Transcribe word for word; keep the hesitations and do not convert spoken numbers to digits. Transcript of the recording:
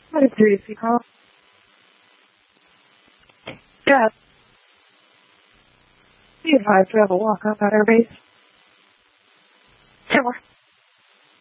What is serious call? Yeah. Be advised we have a walk-up at our base. Sure.